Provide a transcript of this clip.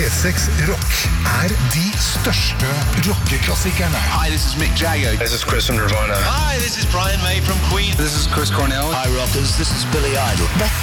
P6 Rock de største rockeklassikerne. Hi, this is Mick Jagger. This is Chris from Nirvana. Hi, this is Brian May from Queen. This is Chris Cornell. Hi, rockers. This is Billy Idol. The